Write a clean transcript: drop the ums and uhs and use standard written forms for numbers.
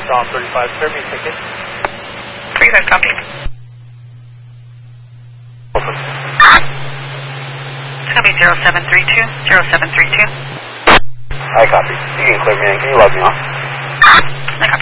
South 35, service ticket. 35 copy. Open. It's going to be 0732, 0732. I copy. You can clear me in. Can you log me off?